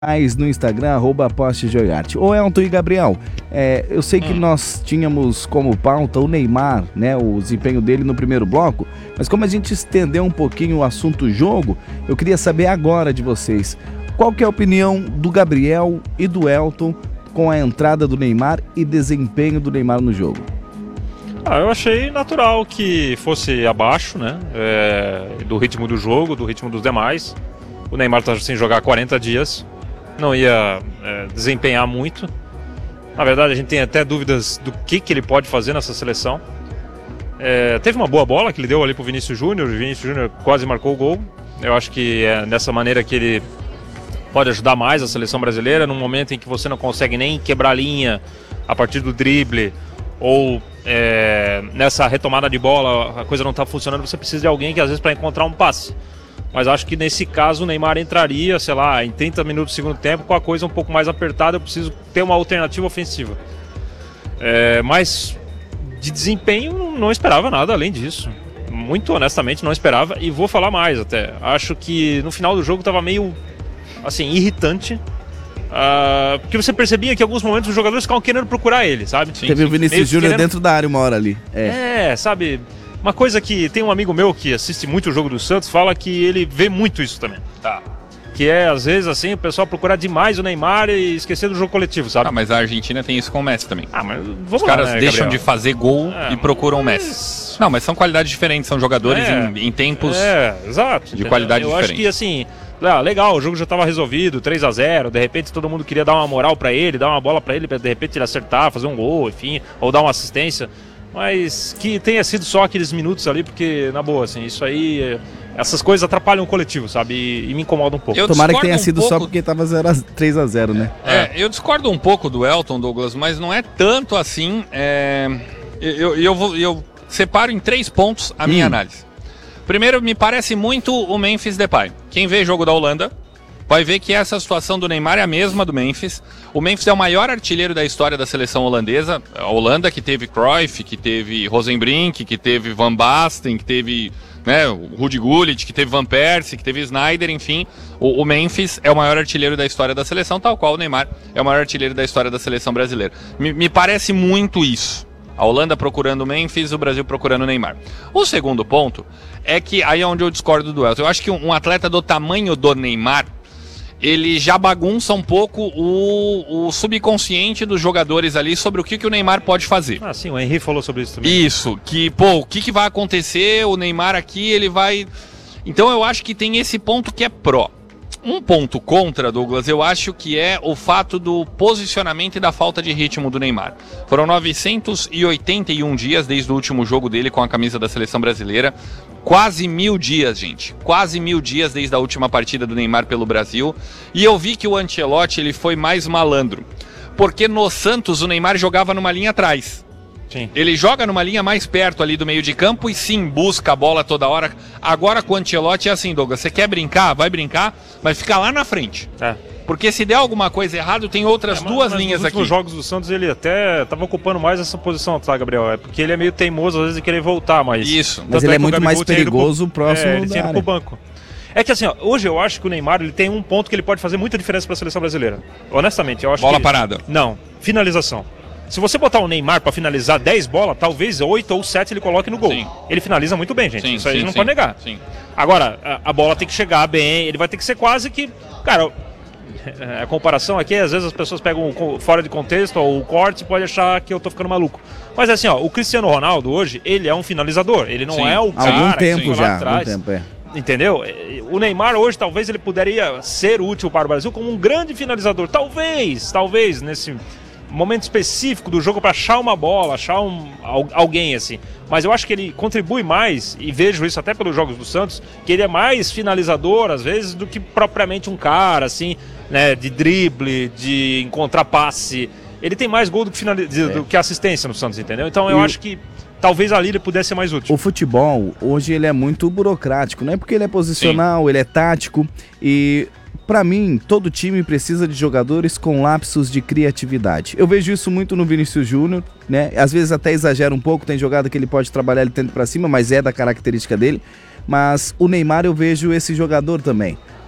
no Instagram, @postjoiarte. Ô Elton e Gabriel, eu sei que nós tínhamos como pauta o Neymar, né, o desempenho dele no primeiro bloco, mas como a gente estendeu um pouquinho o assunto jogo, eu queria saber agora de vocês, qual que é a opinião do Gabriel e do Elton com a entrada do Neymar e desempenho do Neymar no jogo? Eu achei natural que fosse abaixo, né, do ritmo do jogo, do ritmo dos demais. O Neymar está sem jogar há 40 dias. Não ia desempenhar muito. Na verdade, a gente tem até dúvidas do que ele pode fazer nessa seleção. Teve uma boa bola que ele deu ali pro Vinícius Júnior. O Vinícius Júnior quase marcou o gol. Eu acho que é dessa maneira que ele pode ajudar mais a seleção brasileira, num momento em que você não consegue nem quebrar a linha a partir do drible, ou nessa retomada de bola a coisa não está funcionando, você precisa de alguém que às vezes para encontrar um passe. Mas acho que nesse caso o Neymar entraria, sei lá, em 30 minutos do segundo tempo, com a coisa um pouco mais apertada. Eu preciso ter uma alternativa ofensiva. Mas de desempenho não esperava nada além disso. Muito honestamente não esperava, e vou falar mais até. Acho que no final do jogo estava meio assim, irritante. Porque você percebia que em alguns momentos os jogadores ficavam querendo procurar ele, sabe? Teve o Vinícius Júnior dentro da área uma hora ali. Sabe? Uma coisa que tem um amigo meu que assiste muito o jogo do Santos, fala que ele vê muito isso também. Tá. Que às vezes, assim, o pessoal procurar demais o Neymar e esquecer do jogo coletivo, sabe? Mas a Argentina tem isso com o Messi também. Mas vamos Os caras deixam de fazer gol e procuram o Messi. Não, mas são qualidades diferentes, são jogadores em tempos exato, de qualidade diferente. Eu acho que, assim, legal, o jogo já estava resolvido, 3-0, de repente todo mundo queria dar uma moral pra ele, dar uma bola pra ele, de repente ele acertar, fazer um gol, enfim, ou dar uma assistência. Mas que tenha sido só aqueles minutos ali, porque, na boa, assim, isso aí, essas coisas atrapalham o coletivo, sabe? E me incomodam um pouco. Tomara que tenha sido só porque tava 3-0, né? Eu discordo um pouco do Elton, Douglas, mas não é tanto assim. Eu separo em 3 pontos a minha análise. Primeiro, me parece muito o Memphis Depay. Quem vê jogo da Holanda vai ver que essa situação do Neymar é a mesma do Memphis. O Memphis é o maior artilheiro da história da seleção holandesa. A Holanda, que teve Cruyff, que teve Rosenbrink, que teve Van Basten, que teve o Ruud Gullit, que teve Van Persie, que teve Sneijder, enfim. O Memphis é o maior artilheiro da história da seleção, tal qual o Neymar é o maior artilheiro da história da seleção brasileira. Me parece muito isso. A Holanda procurando o Memphis, o Brasil procurando o Neymar. O segundo ponto é que, aí é onde eu discordo do Elton, eu acho que um atleta do tamanho do Neymar, ele já bagunça um pouco o subconsciente dos jogadores ali sobre o que o Neymar pode fazer. Sim, o Henry falou sobre isso também. Isso, o que vai acontecer, o Neymar aqui, ele vai... Então eu acho que tem esse ponto que é pró. Um ponto contra, Douglas, eu acho que é o fato do posicionamento e da falta de ritmo do Neymar. Foram 981 dias desde o último jogo dele com a camisa da seleção brasileira. Quase 1000 dias, gente. Quase 1000 dias desde a última partida do Neymar pelo Brasil. E eu vi que o Ancelotti ele foi mais malandro. Porque no Santos o Neymar jogava numa linha atrás. Sim. Ele joga numa linha mais perto ali do meio de campo e sim, busca a bola toda hora. Agora com o Ancelotti é assim, Douglas, você quer brincar? Vai brincar, mas fica lá na frente. Porque se der alguma coisa errada, tem outras duas linhas aqui. Nos jogos do Santos ele até estava ocupando mais essa posição, tá, Gabriel? Porque ele é meio teimoso às vezes de querer voltar, mas... Isso. Mas ele é muito mais perigoso próximo ele da tem área. pro banco. É que assim, hoje eu acho que o Neymar ele tem um ponto que ele pode fazer muita diferença para a seleção brasileira. Honestamente, eu acho Bola parada. Não, finalização. Se você botar o Neymar pra finalizar 10 bolas, talvez 8 ou 7 ele coloque no gol. Sim. Ele finaliza muito bem, gente. Isso aí a gente não pode negar. Sim. Agora, a bola tem que chegar bem, ele vai ter que ser quase que... Cara, a comparação aqui, às vezes as pessoas pegam fora de contexto, ou o corte, pode achar que eu tô ficando maluco. Mas assim, o Cristiano Ronaldo hoje, ele é um finalizador. Ele não é o cara algum tempo que já, lá atrás. Algum tempo, Entendeu? O Neymar hoje talvez ele poderia ser útil para o Brasil como um grande finalizador. Talvez nesse momento específico do jogo para achar uma bola, achar alguém assim. Mas eu acho que ele contribui mais, e vejo isso até pelos jogos do Santos, que ele é mais finalizador às vezes do que propriamente um cara assim, né, de drible, de encontrar passe. Ele tem mais gol do que assistência no Santos, entendeu? Então eu acho que talvez ali ele pudesse ser mais útil. O futebol, hoje, ele é muito burocrático, não é porque ele é posicional, ele é tático, e pra mim, todo time precisa de jogadores com lapsos de criatividade. Eu vejo isso muito no Vinícius Júnior, né? Às vezes até exagera um pouco, tem jogada que ele pode trabalhar, ele tenta pra cima, mas é da característica dele. Mas o Neymar eu vejo esse jogador também.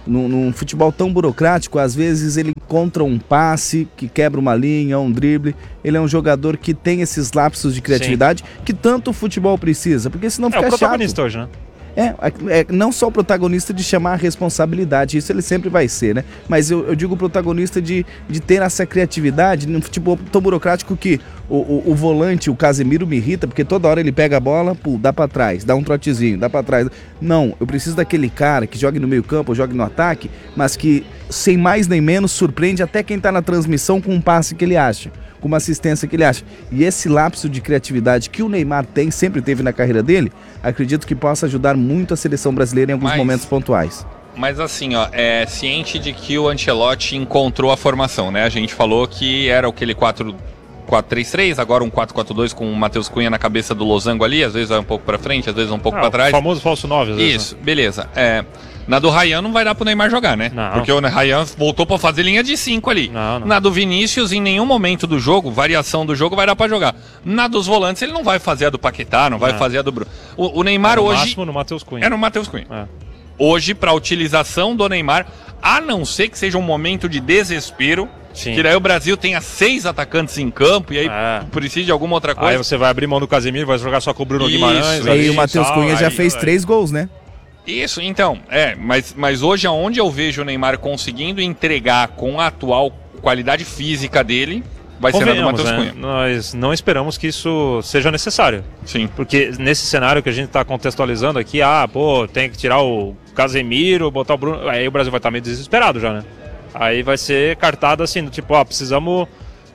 num futebol tão burocrático, às vezes ele encontra um passe que quebra uma linha, um drible. Ele é um jogador que tem esses lapsos de criatividade que tanto o futebol precisa, porque senão fica chato. É o protagonista hoje, né? Não só o protagonista de chamar a responsabilidade, isso ele sempre vai ser, né? Mas eu digo o protagonista de ter essa criatividade num futebol tão burocrático que o volante, o Casemiro, me irrita, porque toda hora ele pega a bola, dá pra trás, dá um trotezinho, dá pra trás. Não, eu preciso daquele cara que jogue no meio campo, ou jogue no ataque, mas que, sem mais nem menos, surpreende até quem tá na transmissão com um passe que ele acha, com uma assistência que ele acha. E esse lapso de criatividade que o Neymar sempre teve na carreira dele, acredito que possa ajudar muito a seleção brasileira em alguns momentos pontuais. Mas assim, é ciente de que o Ancelotti encontrou a formação, né? A gente falou que era aquele 4-3-3, agora um 4-4-2 com o Matheus Cunha na cabeça do losango ali, às vezes vai um pouco pra frente, às vezes um pouco pra trás. O famoso falso 9, às vezes. Isso, beleza. Na do Ryan não vai dar pro Neymar jogar, né? Não. Porque o Ryan voltou pra fazer linha de 5 ali. Não. Na do Vinícius, em nenhum momento do jogo, variação do jogo, vai dar pra jogar. Na dos volantes, ele não vai fazer a do Paquetá, não vai fazer a do Bruno. O Neymar hoje... No máximo no Matheus Cunha. É no Matheus Cunha. Hoje, pra utilização do Neymar, a não ser que seja um momento de desespero, que daí o Brasil tenha 6 atacantes em campo e aí precisa de alguma outra coisa. Aí você vai abrir mão do Casemiro, vai jogar só com o Bruno Guimarães. E o Matheus Cunha já fez 3 gols, né? Isso, então, mas hoje aonde eu vejo o Neymar conseguindo entregar com a atual qualidade física dele, vai ser na do Matheus Cunha. Nós não esperamos que isso seja necessário. Sim. Porque nesse cenário que a gente está contextualizando aqui, tem que tirar o Casemiro, botar o Bruno, aí o Brasil vai estar meio desesperado já, né? Aí vai ser cartada assim, tipo, precisamos...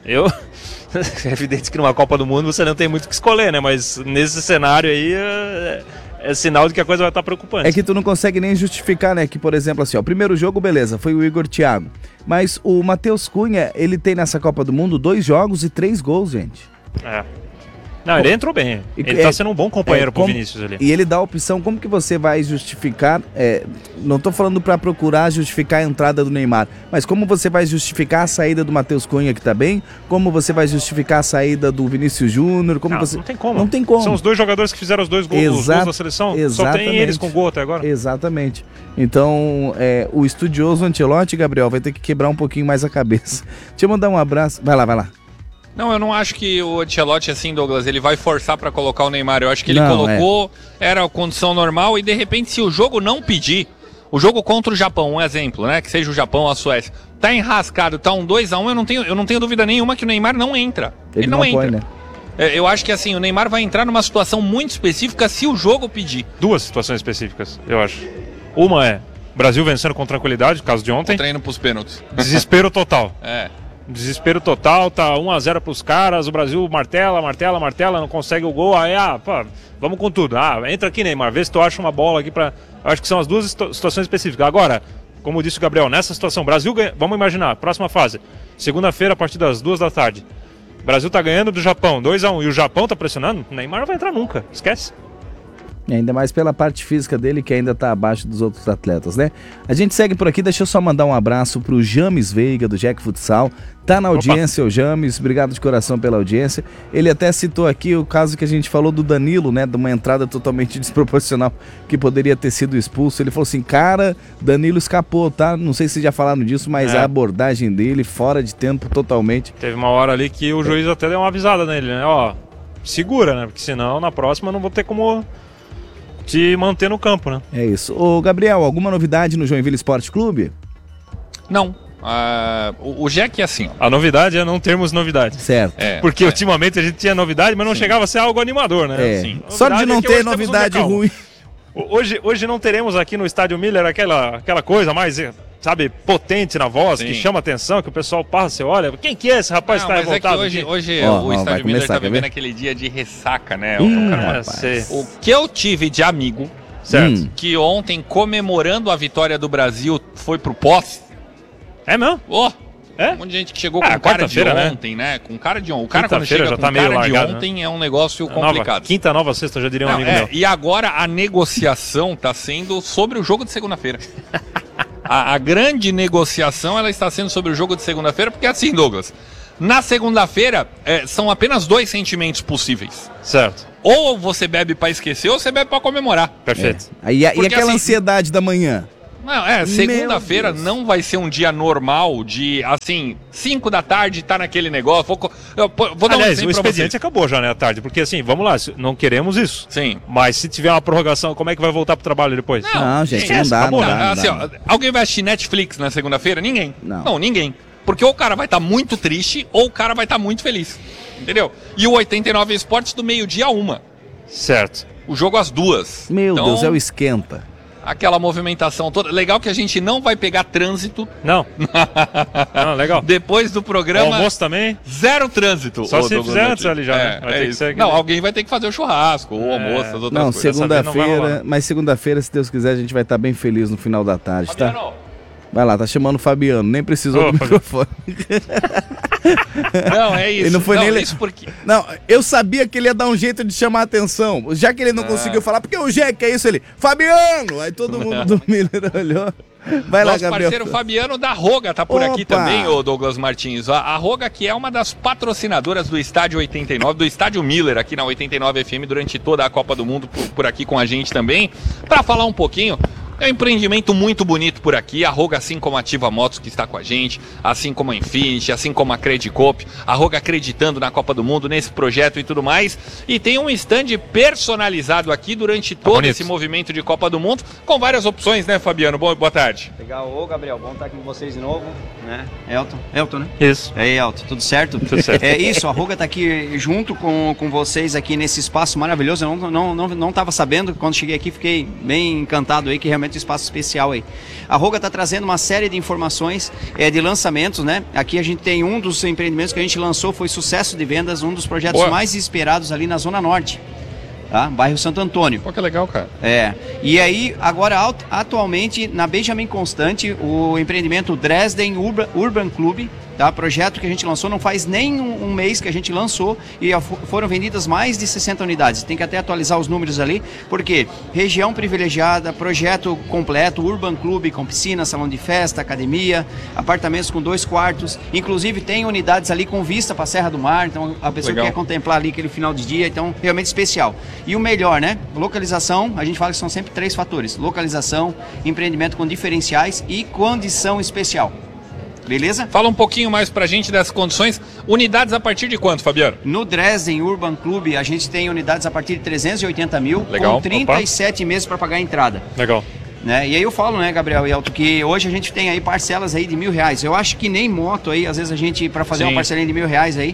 É evidente que numa Copa do Mundo você não tem muito o que escolher, né? Mas nesse cenário aí... É sinal de que a coisa vai estar preocupante. É que tu não consegue nem justificar, né? Que, por exemplo, assim, o primeiro jogo, beleza, foi o Igor Thiago. Mas o Matheus Cunha, ele tem nessa Copa do Mundo 2 jogos e 3 gols, gente. Não, ele entrou bem. Ele tá sendo um bom companheiro pro Vinícius ali. E ele dá a opção, como que você vai justificar, não tô falando pra procurar justificar a entrada do Neymar, mas como você vai justificar a saída do Matheus Cunha, que tá bem, como você vai justificar a saída do Vinícius Júnior, Não tem como. Não tem como. São os 2 jogadores que fizeram os 2 gols, os gols da seleção, só tem eles com gol até agora. Exatamente. Então, o estudioso Ancelotti, Gabriel, vai ter que quebrar um pouquinho mais a cabeça. Deixa eu mandar um abraço. Vai lá. Não, eu não acho que o Ancelotti, assim, Douglas, ele vai forçar pra colocar o Neymar. Eu acho que ele colocou, era a condição normal e de repente, se o jogo não pedir, o jogo contra o Japão, um exemplo, né, que seja o Japão ou a Suécia, tá enrascado, tá um 2-1, eu não tenho dúvida nenhuma que o Neymar não entra. Ele não entra. Põe, né? Eu acho que assim, o Neymar vai entrar numa situação muito específica se o jogo pedir. 2 situações específicas, eu acho. Uma é Brasil vencendo com tranquilidade, caso de ontem. Treino pros pênaltis. Desespero total. Desespero total, tá 1-0 pros caras, o Brasil martela, não consegue o gol, aí, vamos com tudo. Entra aqui, Neymar, vê se tu acha uma bola aqui pra... Eu acho que são as 2 situações específicas. Agora, como disse o Gabriel, nessa situação, Brasil ganha... Vamos imaginar, próxima fase, segunda-feira a partir das 2 da tarde. O Brasil tá ganhando do Japão, 2-1, e o Japão tá pressionando, o Neymar não vai entrar nunca, esquece. Ainda mais pela parte física dele, que ainda está abaixo dos outros atletas, né? A gente segue por aqui, deixa eu só mandar um abraço pro James Veiga, do Jack Futsal. Tá na audiência, o James, obrigado de coração pela audiência. Ele até citou aqui o caso que a gente falou do Danilo, né? De uma entrada totalmente desproporcional, que poderia ter sido expulso. Ele falou assim, cara, Danilo escapou, tá? Não sei se já falaram disso, mas a abordagem dele, fora de tempo totalmente. Teve uma hora ali que o juiz até deu uma avisada nele, né? Segura, né? Porque senão na próxima eu não vou ter como... te manter no campo, né? É isso. Ô, Gabriel, alguma novidade no Joinville Esporte Clube? Não. O Jack é assim. A novidade é não termos novidade. Certo. Porque ultimamente a gente tinha novidade, mas não chegava a ser algo animador, né? Assim, só de não ter novidade ruim. Hoje não teremos aqui no Estádio Miller aquela coisa mais, sabe, potente na voz, que chama atenção, que o pessoal passa e olha, quem que é esse rapaz que está revoltado? É que hoje o Estádio Miller está vivendo aquele dia de ressaca, né? O que eu tive de amigo, certo, que ontem, comemorando a vitória do Brasil, foi pro posse. É mesmo? Um monte de gente que chegou com cara de ontem, né? Com cara de ontem. O cara quando chega já com tá cara de ontem, né? É um negócio complicado. Nova sexta, já diria um amigo meu. E agora a negociação está sendo sobre o jogo de segunda-feira. A grande negociação ela está sendo sobre o jogo de segunda-feira, porque assim, Douglas, na segunda-feira são apenas 2 sentimentos possíveis. Certo. Ou você bebe para esquecer ou você bebe para comemorar. Perfeito. E aquela ansiedade da manhã? Não, segunda-feira não vai ser um dia normal de, assim, 5 da tarde tá naquele negócio. Vou dar um exemplo o expediente acabou já, né, à tarde. Porque assim, vamos lá, não queremos isso. Sim. Mas se tiver uma prorrogação, como é que vai voltar pro trabalho depois? Não, gente, não dá, não dá. Assim, ó, alguém vai assistir Netflix na segunda-feira? Ninguém. Não, ninguém. Porque ou o cara vai estar muito triste, ou o cara vai estar muito feliz. Entendeu? E o 89 Esportes do meio-dia a 1. Certo. O jogo às 2. Meu Deus, é o esquenta. Aquela movimentação toda. Legal que a gente não vai pegar trânsito. Não. Não, legal. Depois do programa. O almoço também? Zero trânsito. Só se fizer antes ali já, né? Vai ter que ser não, alguém vai ter que fazer o churrasco, o almoço, as outras não, coisas. segunda-feira, mas segunda-feira, se Deus quiser, a gente vai estar bem feliz no final da tarde, tá? Fabiano. Vai lá, tá chamando o Fabiano, nem precisou do microfone. Não, é isso. Ele não foi nem isso porque... Não, eu sabia que ele ia dar um jeito de chamar a atenção. Já que ele não conseguiu falar, porque o Jack é isso, ele, Fabiano! Aí todo mundo do Miller olhou. Vai lá, Gabriel. Nosso parceiro Fabiano da Roga tá por aqui também, o Douglas Martins. A Roga, que é uma das patrocinadoras do Estádio 89, do Estádio Miller, aqui na 89 FM, durante toda a Copa do Mundo, por aqui com a gente também, para falar um pouquinho. É um empreendimento muito bonito por aqui, a Roga, assim como a Ativa Motos, que está com a gente, assim como a Infinity, assim como a Credicop, a Roga acreditando na Copa do Mundo, nesse projeto e tudo mais. E tem um stand personalizado aqui durante todo esse movimento de Copa do Mundo, com várias opções, né, Fabiano? Boa tarde. Legal, ô Gabriel, bom estar aqui com vocês de novo, né? Elton, né? Isso. E aí, Elton, tudo certo? Tudo certo. É isso, a Roga está aqui junto com vocês aqui nesse espaço maravilhoso. Eu não estava sabendo, quando cheguei aqui fiquei bem encantado aí, que realmente um espaço especial aí. A Roga está trazendo uma série de informações de lançamentos, né? Aqui a gente tem um dos empreendimentos que a gente lançou, foi sucesso de vendas, um dos projetos mais esperados ali na Zona Norte, tá? Bairro Santo Antônio. Pô, que legal, cara. E aí, agora, atualmente, na Benjamin Constant, o empreendimento Dresden Urban Club, tá? Projeto que a gente lançou, não faz nem um mês que a gente lançou e foram vendidas mais de 60 unidades. Tem que até atualizar os números ali, porque região privilegiada, projeto completo, Urban Club com piscina, salão de festa, academia, apartamentos com 2 quartos, inclusive tem unidades ali com vista para a Serra do Mar, então a pessoa quer contemplar ali aquele final de dia, então realmente especial. E o melhor, né? Localização, a gente fala que são sempre 3 fatores: localização, empreendimento com diferenciais e condição especial. Beleza? Fala um pouquinho mais pra gente dessas condições. Unidades a partir de quanto, Fabiano? No Dresden Urban Club, a gente tem unidades a partir de 380 mil, legal, com 37 meses para pagar a entrada. Legal. Né? E aí eu falo, né, Gabriel e Elton, que hoje a gente tem aí parcelas aí de R$1.000. Eu acho que nem moto aí, às vezes a gente, para fazer uma parcelinha de R$1.000 aí,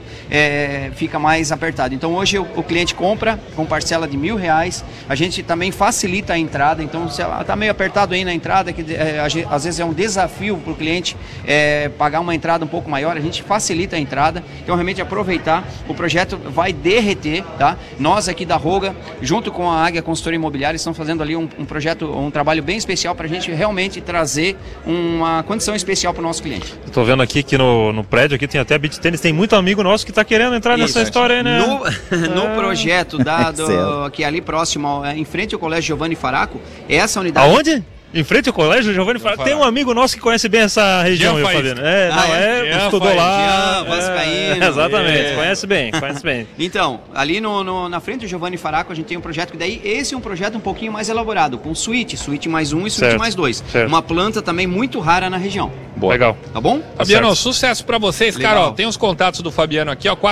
fica mais apertado. Então hoje o cliente compra com parcela de R$1.000, a gente também facilita a entrada, então se ela tá meio apertado aí na entrada, que às vezes é um desafio para o cliente pagar uma entrada um pouco maior, a gente facilita a entrada, então realmente aproveitar, o projeto vai derreter, tá? Nós aqui da Roga, junto com a Águia Consultoria Imobiliária, estamos fazendo ali um projeto, um trabalho bem especial para a gente realmente trazer uma condição especial para o nosso cliente. Estou vendo aqui que no prédio aqui tem até beach tênis, tem muito amigo nosso que está querendo entrar nessa história aí, né? No projeto que é ali próximo, em frente ao Colégio Giovanni Faraco, essa unidade... Aonde? Em frente ao colégio, Giovanni Faraco. Tem um amigo nosso que conhece bem essa região, eu Fabiano. Estudou lá. Vascaíno. Exatamente, conhece bem. Então, ali na frente do Giovanni Faraco, a gente tem um projeto que daí, esse é um projeto um pouquinho mais elaborado, com suíte mais 1 e suíte mais 2. Certo. Uma planta também muito rara na região. Boa. Legal. Tá bom? Fabiano, sucesso pra vocês, cara. Ó, tem os contatos do Fabiano aqui, ó,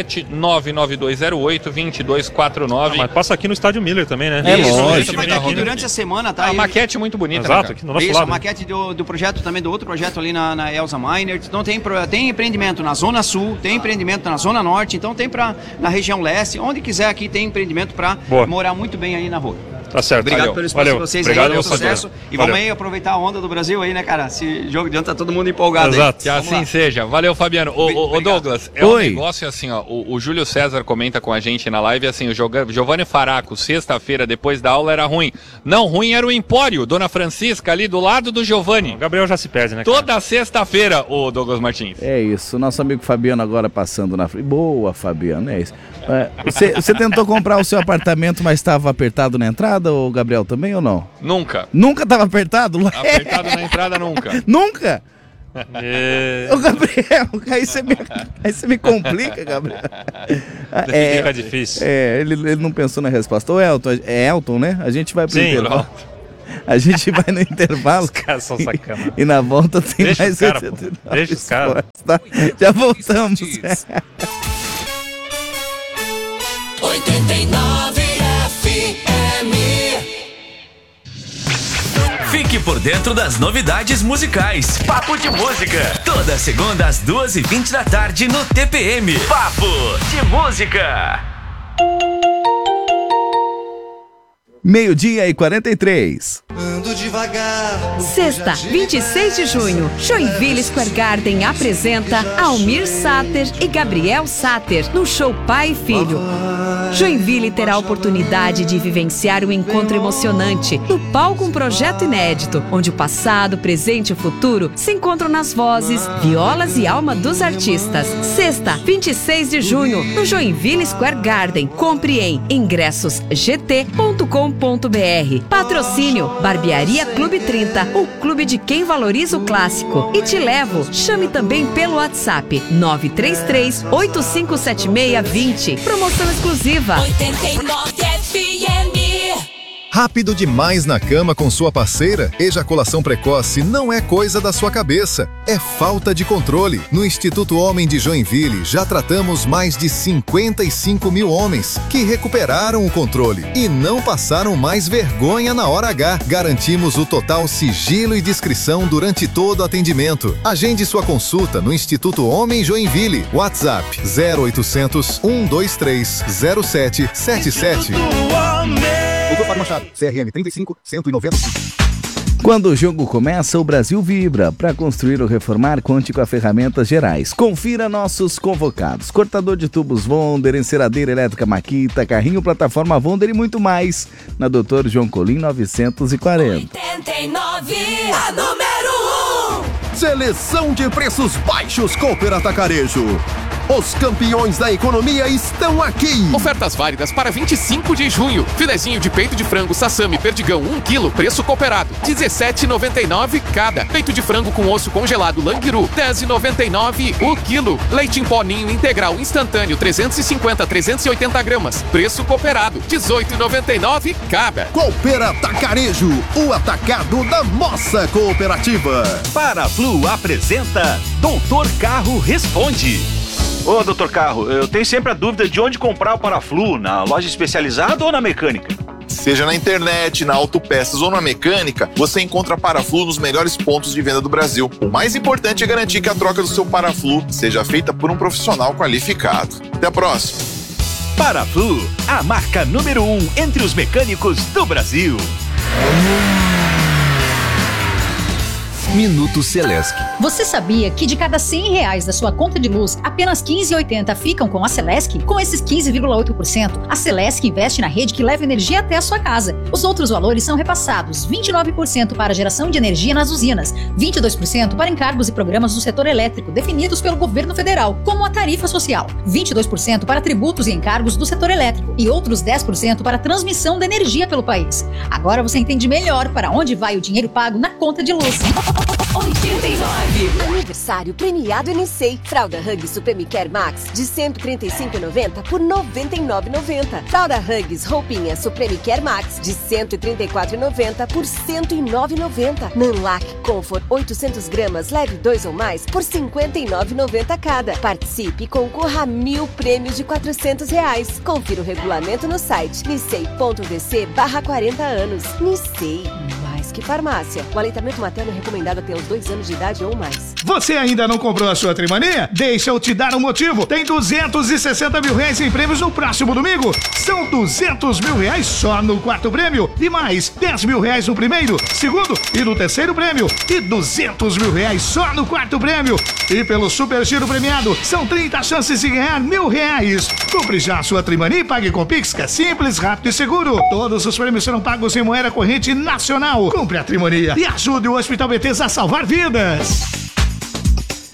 47992082249. Mas passa aqui no Estádio Miller também, né? Isso vai ter aqui durante a semana, tá? A maquete muito bonita. Exato, né, aqui no nosso isso, lado. A maquete do projeto também, do outro projeto ali na Elsa Miner. Então tem empreendimento na Zona Sul, tem empreendimento na Zona Norte, então tem na região Leste, onde quiser aqui tem empreendimento para morar muito bem aí na rua. Tá certo. Obrigado pelo espaço de vocês aí, sucesso. E valeu. Vamos aí aproveitar a onda do Brasil aí, né, cara? Esse jogo de ontem tá todo mundo empolgado. Exato. Aí. Que assim seja. Valeu, Fabiano. Ô Douglas, um negócio assim, ó. O Júlio César comenta com a gente na live assim, o Giovanni Faraco, sexta-feira, depois da aula, era ruim. Não, ruim era o Empório, Dona Francisca, ali do lado do Giovanni. O Gabriel já se perde, né, cara? Toda sexta-feira, o Douglas Martins. É isso. Nosso amigo Fabiano agora passando na frente. Boa, Fabiano, é isso. Você tentou comprar o seu apartamento, mas estava apertado na entrada, ou Gabriel também ou não? Nunca. Nunca estava apertado? Apertado na entrada nunca. Nunca? Ô Gabriel, aí você me complica, Gabriel. Fica difícil. Ele não pensou na resposta. Ô Elton, é Elton, né? A gente vai pro intervalo. A gente vai no intervalo. Os caras são sacanagem. E na volta tem Deixa mais os cara, 89 pô. Deixa os cara. esportes, tá? Já voltamos. 89 FM. Fique por dentro das novidades musicais. Papo de Música. Toda segunda às 2h20 da tarde no TPM. Papo de Música. 12h43. Ando devagar. Sexta, 26 de junho, Joinville Square Garden apresenta Almir Sater e Gabriel Sater no show Pai e Filho. Joinville terá a oportunidade de vivenciar um encontro emocionante no palco, um projeto inédito, onde o passado, presente e o futuro se encontram nas vozes, violas e alma dos artistas. Sexta, 26 de junho, no Joinville Square Garden. Compre em ingressosgt.com.br. Patrocínio Barbearia Clube 30, o clube de quem valoriza o clássico. E Te Levo. Chame também pelo WhatsApp 933-857620. Promoção exclusiva. 89 FM. Rápido demais na cama com sua parceira? Ejaculação precoce não é coisa da sua cabeça, é falta de controle. No Instituto Homem de Joinville já tratamos mais de 55 mil homens que recuperaram o controle e não passaram mais vergonha na hora H. Garantimos o total sigilo e discrição durante todo o atendimento. Agende sua consulta no Instituto Homem Joinville. WhatsApp 0800 123 0777. Doutor Fábio Machado, CRM 35 195. Quando o jogo começa, o Brasil vibra. Para construir ou reformar, conte com a Ferramentas Gerais. Confira nossos convocados. Cortador de tubos Wonder, enceradeira elétrica Makita, carrinho plataforma Wonder e muito mais. Na Dr. João Colim 940. 89, a número 1. Seleção de preços baixos Cooper Atacarejo. Os campeões da economia estão aqui. Ofertas válidas para 25 de junho. Filezinho de peito de frango Sassami Perdigão 1 kg, preço cooperado, R$17,99 cada. Peito de frango com osso congelado Langiru, R$10,99 o quilo. Leite em pó Ninho integral instantâneo 350-380 gramas, preço cooperado, R$18,99 cada. Cooper Atacarejo, o atacado da nossa cooperativa. Paraflu apresenta Doutor Carro Responde. Ô, doutor Carro, eu tenho sempre a dúvida de onde comprar o Paraflu, na loja especializada ou na mecânica? Seja na internet, na Autopeças ou na mecânica, você encontra Paraflu nos melhores pontos de venda do Brasil. O mais importante é garantir que a troca do seu Paraflu seja feita por um profissional qualificado. Até a próxima. Paraflu, a marca número 1 entre os mecânicos do Brasil. Minuto Celesc. Você sabia que de cada R$100 da sua conta de luz, apenas R$15,80 ficam com a Celesc? Com esses 15,8%, a Celesc investe na rede que leva energia até a sua casa. Os outros valores são repassados: 29% para geração de energia nas usinas, 22% para encargos e programas do setor elétrico definidos pelo governo federal, como a tarifa social, 22% para tributos e encargos do setor elétrico e outros 10% para transmissão da energia pelo país. Agora você entende melhor para onde vai o dinheiro pago na conta de luz. 89. Aniversário premiado Enicei. Fralda Huggies Supreme Care Max de R$135,90 por R$99,90. Fralda Huggies Roupinha Supreme Care Max de R$134,90 por R$109,90. Nanlac Comfort 800 gramas leve 2 ou mais por R$59,90 cada. Participe e concorra a 1.000 prêmios de R$400. Confira o regulamento no site nicei.dc/40 anos. Nicei, mais que farmácia. O aleitamento materno é recomendado até os 2 anos de idade ou mais. Você ainda não comprou a sua Trimania? Deixa eu te dar um motivo. Tem R$260 mil em prêmios no próximo domingo. São R$200 mil só no quarto prêmio. E mais R$10 mil no primeiro, segundo e no terceiro prêmio. E R$200 mil só no quarto prêmio. E pelo Super Giro premiado, são 30 chances de ganhar R$1.000. Compre já a sua Trimania e pague com Pix, que é simples, rápido e seguro. Todos os prêmios serão pagos em moeda corrente nacional. Compre a Trimania e ajude o Hospital Betesda a salvar vidas.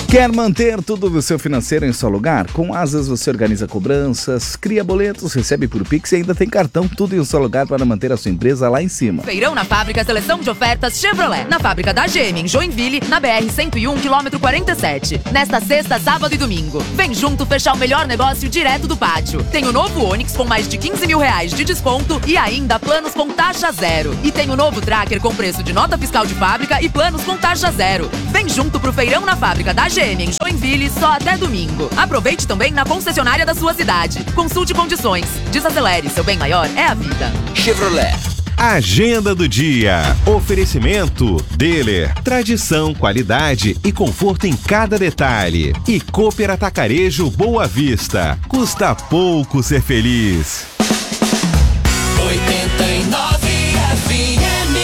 Quer manter tudo do seu financeiro em só lugar? Com Asas você organiza cobranças, cria boletos, recebe por Pix e ainda tem cartão, tudo em um só lugar para manter a sua empresa lá em cima. Feirão na Fábrica, seleção de ofertas Chevrolet. Na fábrica da GM, em Joinville, na BR-101, quilômetro 47. Nesta sexta, sábado e domingo. Vem junto fechar o melhor negócio direto do pátio. Tem o novo Onix com mais de 15 mil reais de desconto e ainda planos com taxa zero. E tem o novo Tracker com preço de nota fiscal de fábrica e planos com taxa zero. Vem junto pro Feirão na Fábrica da GM em Joinville só até domingo. Aproveite também na concessionária da sua cidade. Consulte condições. Desacelere, seu bem maior é a vida. Chevrolet. Agenda do dia. Oferecimento Deler. Tradição, qualidade e conforto em cada detalhe. E Cooper Atacarejo Boa Vista. Custa pouco ser feliz. 89 FM.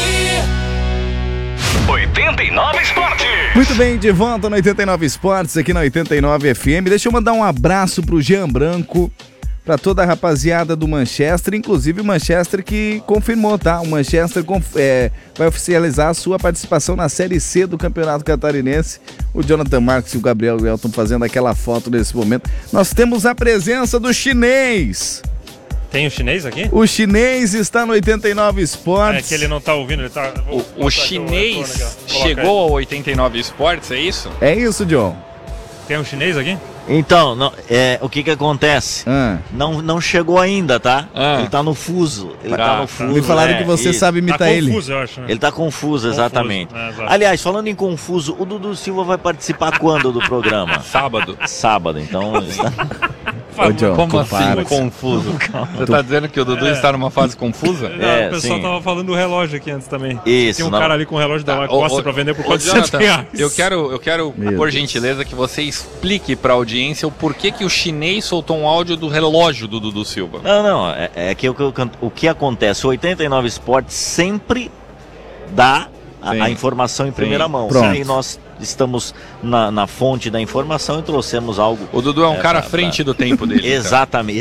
89 Esporte. Muito bem, de volta no 89 Esportes, aqui na 89 FM. Deixa eu mandar um abraço pro Jean Branco, pra toda a rapaziada do Manchester, inclusive o Manchester que confirmou, tá? O Manchester vai oficializar a sua participação na Série C do Campeonato Catarinense. O Jonathan Marques e o Gabriel Welton fazendo aquela foto nesse momento. Nós temos a presença do chinês. Tem o chinês aqui? O chinês está no 89 Esportes. É que ele não tá ouvindo, ele tá... O chinês chegou ao 89 Esportes, é isso? É isso, John. Tem um chinês aqui? Então, o que acontece? Não chegou ainda, tá? Ele tá no fuso. Ele tá no fuso. Me falaram que você sabe imitar ele. Tá confuso, eu acho. Né? Ele tá confuso, exatamente. Aliás, falando em confuso, o Dudu Silva vai participar quando do programa? Sábado. Sábado, então... Ô, John, como assim confuso? Você tá dizendo que o Dudu está numa fase confusa? Não, o pessoal tava falando do relógio aqui antes também. Isso. Tem um cara ali com o relógio da Costa pra vender por 400 reais. Eu quero por gentileza, que você explique pra audiência o porquê que o chinês soltou um áudio do relógio do Dudu Silva. Não, é que o que acontece, o 89 Esportes sempre dá a informação em primeira mão. Pronto. E nós estamos na fonte da informação e trouxemos algo... O Dudu é um cara à frente do tempo dele. Exatamente.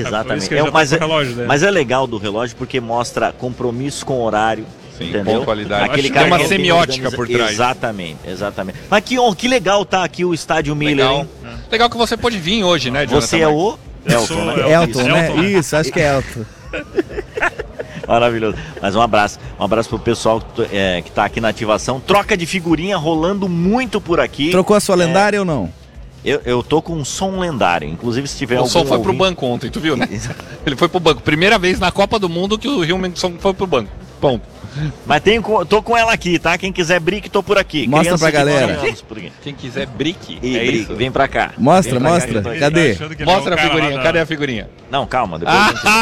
Mas é legal do relógio porque mostra compromisso com o horário. Sim, entendeu? Pontualidade. Aquele Tem cara uma que semiótica por trás. Exatamente. Mas que legal tá aqui o Estádio Miller, hein? Legal que você pode vir hoje, né, Jonathan? Você é o... Elton, né? Elton, né? Isso, acho que é Elton. Maravilhoso. Mas um abraço pro pessoal que tá aqui na ativação. Troca de figurinha rolando muito por aqui. Trocou a sua lendária ou não? Eu tô com um som lendário. Inclusive, se tiver algum... O som foi pro banco ontem, tu viu, né? Ele foi pro banco. Primeira vez na Copa do Mundo que o Rio Som foi pro banco. Ponto. Mas tô com ela aqui, tá? Quem quiser brick, tô por aqui. Mostra pra galera. Quem quiser brick, brick, vem pra cá. Mostra. Cadê? Mostra a figurinha. Cadê a figurinha? Não, calma. Depois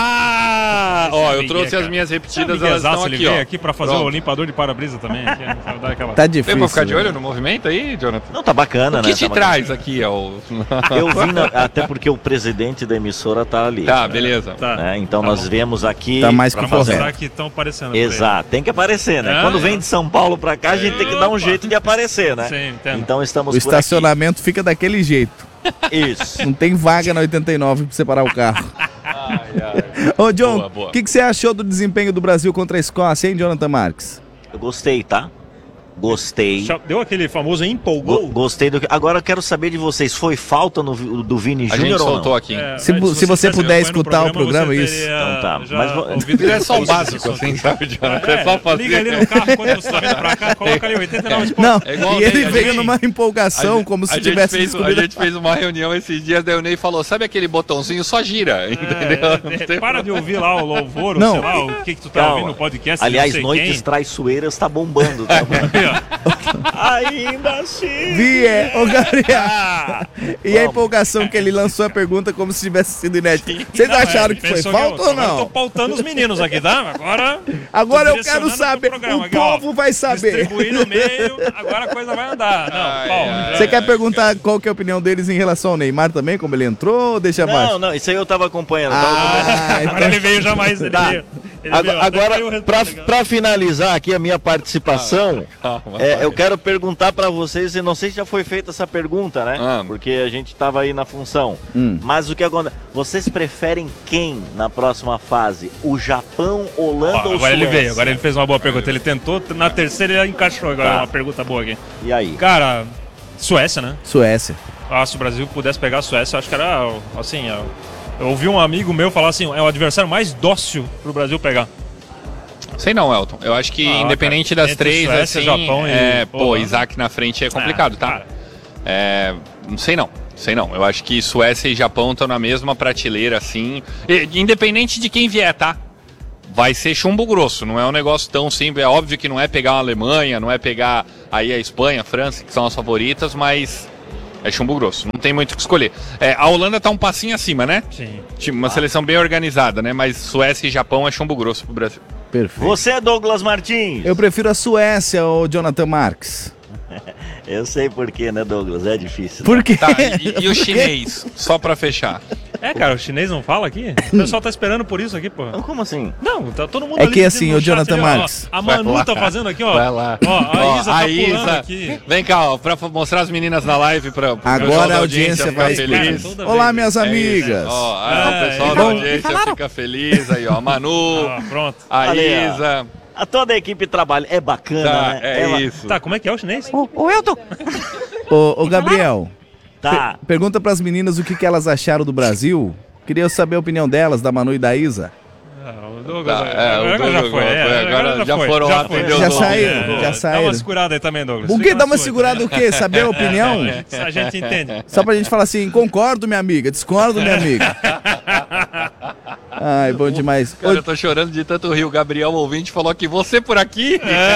ó, eu trouxe as minhas repetidas, elas estão aqui, ó. Aqui pra fazer o limpador de para-brisa também. Aqui, dar aquela... Tá difícil. Tem pra ficar de olho no movimento aí, Jonathan? Não, tá bacana, né? O que te traz aqui, ó? Eu vim, até porque o presidente da emissora tá ali. Tá, beleza. Né? Então nós viemos aqui... Tá mais que pra mostrar que estão aparecendo. Exato, tem que aparecer, né? Quando vem de São Paulo pra cá, a gente tem que dar um jeito de aparecer, né? Sim, entendo. Então estamos O estacionamento fica daquele jeito. Isso. Não tem vaga na 89 pra separar o carro. Ô, John, o que você achou do desempenho do Brasil contra a Escócia, hein, Jonathan Marques? Eu gostei, tá? Gostei. Deu aquele famoso empolgou? Gostei do... Agora eu quero saber de vocês, foi falta do Vini Júnior ou não? A gente soltou aqui. Se você puder escutar o programa, isso. Então tá. Mas é só o básico, assim, sabe, Jonathan? É só fazer. Liga ali no carro quando você tá vindo pra cá, coloca ali 89 Esportes. Não, e ele veio numa empolgação, como se tivesse descobrido. A gente fez uma reunião esses dias, daí o Ney falou, sabe aquele botãozinho, só gira, entendeu? Para de ouvir lá o louvor, ou sei lá, o que tu tá ouvindo no podcast. Aliás, Noites Traiçoeiras tá bombando, tá? Ainda assim. Ô Gabriel. E a empolgação que ele lançou a pergunta como se tivesse sido inédito. Vocês acharam que foi falta ou não? Eu tô pautando os meninos aqui, tá? Agora eu quero saber. O povo vai saber. Distribuir no meio, agora a coisa vai andar. Você quer perguntar qual que é a opinião deles em relação ao Neymar também? Como ele entrou ou deixa abaixo? Não, isso aí eu tava acompanhando. Agora ele veio jamais. Agora, pra finalizar aqui a minha participação, eu quero perguntar pra vocês, e não sei se já foi feita essa pergunta, né? Porque a gente tava aí na função. Mas o que acontece? Vocês preferem quem na próxima fase? O Japão, Holanda ou Suécia? Agora ele fez uma boa pergunta. Ele tentou, na terceira ele encaixou agora uma pergunta boa aqui. E aí? Cara, Suécia, né? Suécia. Se o Brasil pudesse pegar a Suécia, eu acho que era, assim, eu ouvi um amigo meu falar assim, é o adversário mais dócil pro Brasil pegar. Sei não, Elton. Eu acho que independente das três, Suécia, assim, Japão e... Isaac na frente é complicado, tá? Não sei não. Eu acho que Suécia e Japão estão na mesma prateleira, assim. Independente de quem vier, tá? Vai ser chumbo grosso, não é um negócio tão simples. É óbvio que não é pegar a Alemanha, não é pegar aí a Espanha, a França, que são as favoritas, mas é chumbo grosso, não tem muito o que escolher. A Holanda tá um passinho acima, né? Sim. Uma seleção bem organizada, né? Mas Suécia e Japão é chumbo grosso pro Brasil. Perfeito. Você, Douglas Martins. Eu prefiro a Suécia, ô Jonathan Marques. Eu sei por quê, né, Douglas? É difícil. Por quê? Tá, e o chinês, só pra fechar. Cara, o chinês não fala aqui? O pessoal tá esperando por isso aqui, pô. Como assim? Não, tá todo mundo É ali que assim, no o chat, Jonathan ali, Marques. A Manu tá fazendo aqui, ó. Vai lá. Ó, a Isa tá Isa, pulando aqui. Vem cá, ó, pra mostrar as meninas na live pra Agora a audiência vai feliz. Olá, minhas amigas. O pessoal da audiência fica feliz aí, ó. A Manu, pronto. a Isa. Toda a equipe trabalha. É bacana, né? Isso. Tá, como é que é o chinês? Ô, Elton. Ô, Gabriel. Tá. Pergunta pras meninas o que elas acharam do Brasil. Queria saber a opinião delas, da Manu e da Isa. O Douglas, Agora já foram lá atender Já os saíram. Dá uma segurada aí também, Douglas. O que? Dá uma segurada o quê? Saber a opinião? A gente entende. Só pra gente falar assim, concordo, minha amiga, discordo, minha amiga. Ai, bom demais. Cara, eu tô chorando de tanto rir. O Gabriel, ouvinte, falou que você por aqui.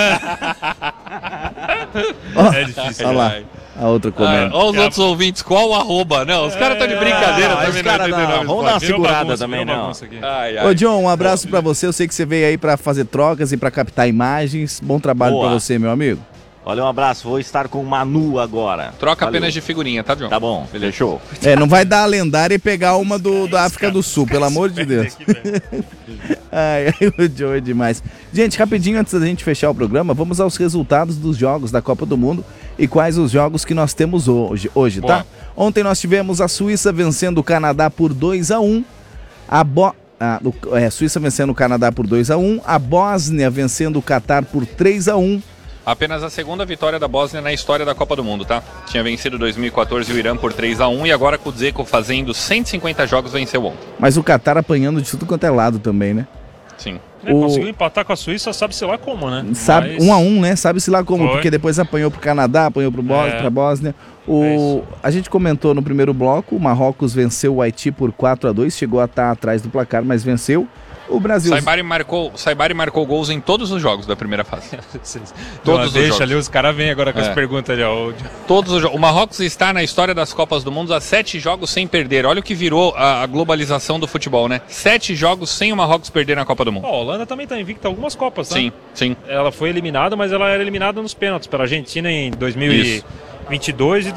É difícil. Olha lá, a outra comendo. Olha os outros ouvintes, qual o arroba? Não, os caras estão de brincadeira também. Vamos dar uma segurada também, não. Ô, John, um abraço pra você. Eu sei que você veio aí pra fazer trocas e pra captar imagens. Bom trabalho pra você, meu amigo. Olha, um abraço. Vou estar com o Manu agora. Troca apenas de figurinha, tá, John? Tá bom, fechou. Não vai dar a lendária e pegar uma da África do Sul, pelo amor de Deus. Ai, o John é demais. Gente, rapidinho, antes da gente fechar o programa, vamos aos resultados dos jogos da Copa do Mundo e quais os jogos que nós temos hoje, tá? Ontem nós tivemos a Suíça vencendo o Canadá por 2-1. Suíça vencendo o Canadá por 2-1. A Bósnia vencendo o Catar por 3-1. Apenas a segunda vitória da Bósnia na história da Copa do Mundo, tá? Tinha vencido 2014 o Irã por 3-1 e agora com o Dzeko fazendo 150 jogos venceu ontem. Mas o Catar apanhando de tudo quanto é lado também, né? Sim. Conseguiu empatar com a Suíça, sabe-se lá como, né? Sabe, 1-1, né? Sabe-se lá como, Foi. porque depois apanhou pro Canadá, apanhou pra Bósnia. A gente comentou no primeiro bloco, o Marrocos venceu o Haiti por 4-2, chegou a estar atrás do placar, mas venceu. O Brasil... Saibari marcou gols em todos os jogos da primeira fase. Todos os jogos. Ali, os caras vêm agora com as perguntas ali, ó. Todos os jogos. O Marrocos está na história das Copas do Mundo a 7 jogos sem perder. Olha o que virou a globalização do futebol, né? 7 jogos sem o Marrocos perder na Copa do Mundo. A Holanda também está invicta algumas Copas, né? Sim, sim. Ela foi eliminada, mas ela era eliminada nos pênaltis pela Argentina em 2022 e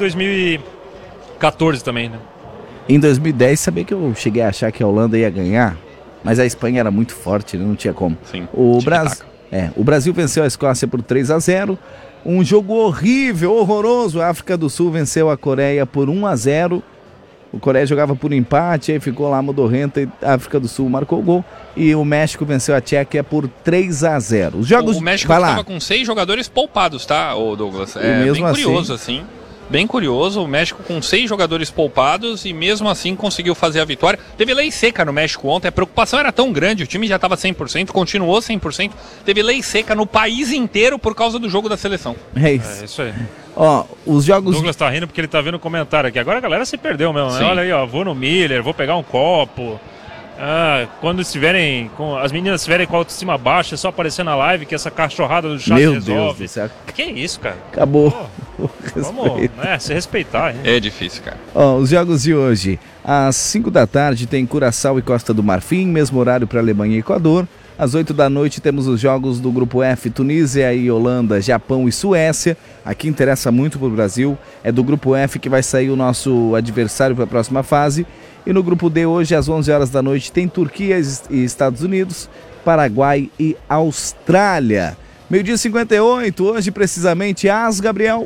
2014 também, né? Em 2010, sabia que eu cheguei a achar que a Holanda ia ganhar? Mas a Espanha era muito forte, não tinha como. Sim. O Brasil venceu a Escócia por 3-0. Um jogo horrível, horroroso. A África do Sul venceu a Coreia por 1-0. O Coreia jogava por empate, aí ficou lá modorrenta e a África do Sul marcou o gol. E o México venceu a Tchequia por 3-0. Os jogos... O México estava com 6 jogadores poupados, tá, Douglas? É bem curioso, assim. Bem curioso, o México com 6 jogadores poupados e mesmo assim conseguiu fazer a vitória. Teve lei seca no México ontem, a preocupação era tão grande, o time já estava 100%, continuou 100%. Teve lei seca no país inteiro por causa do jogo da seleção. É isso. É isso aí. Ó, os jogos... O Douglas tá rindo porque ele tá vendo o comentário aqui. Agora a galera se perdeu mesmo, né? Olha aí, ó, vou no Miller, vou pegar um copo. Quando estiverem as meninas estiverem com a autoestima baixa, é só aparecer na live que essa cachorrada do chat resolve. Meu Deus do céu. Que isso, cara? Acabou. Vamos, se respeitar, hein? É difícil, cara. Ó, os jogos de hoje. Às 5 da tarde tem Curaçao e Costa do Marfim, mesmo horário para Alemanha e Equador. Às 8 da noite temos os jogos do Grupo F, Tunísia e Holanda, Japão e Suécia. Aqui interessa muito para o Brasil. É do Grupo F que vai sair o nosso adversário para a próxima fase. E no Grupo D hoje, às 11 horas da noite, tem Turquia e Estados Unidos, Paraguai e Austrália. 12h58, hoje precisamente às, Gabriel?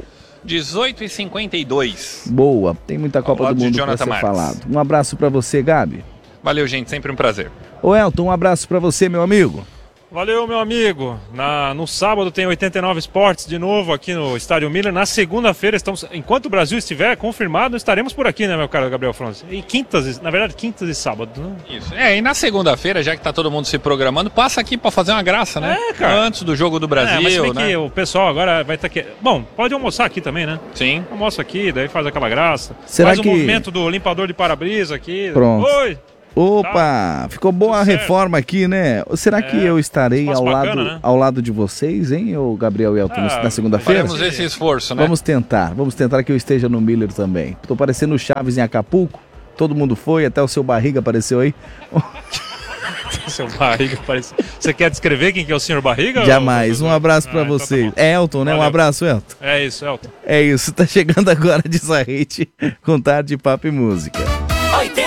18h52. Boa, tem muita Copa do Mundo para ser falado. Um abraço para você, Gabi. Valeu, gente, sempre um prazer. Ô Elton, um abraço para você, meu amigo. Valeu, meu amigo. No sábado tem 89 Esportes de novo aqui no Estádio Miller. Na segunda-feira, enquanto o Brasil estiver confirmado, estaremos por aqui, né, meu caro Gabriel França? E quintas e sábados, né? Isso. E na segunda-feira, já que tá todo mundo se programando, passa aqui pra fazer uma graça, né? Cara. Antes do jogo do Brasil, mas se bem né? que o pessoal agora vai estar aqui. Bom, pode almoçar aqui também, né? Sim. Almoça aqui, daí faz aquela graça. Será faz o movimento do limpador de para-brisa aqui. Pronto. Oi! Opa, ficou boa a reforma aqui, né? Será que eu estarei bacana, né? ao lado de vocês, hein, o Gabriel e Elton, na segunda-feira? Faremos esse esforço, né? Vamos tentar que eu esteja no Miller também. Tô parecendo o Chaves em Acapulco, todo mundo foi, até o seu Barriga apareceu aí. Seu Barriga apareceu. Você quer descrever quem que é o senhor Barriga? Jamais, um abraço pra vocês. Então tá é Elton, né? Valeu. Um abraço, Elton. É isso, Elton. É isso, tá chegando agora de Sarrete com Tarde, Papo e Música.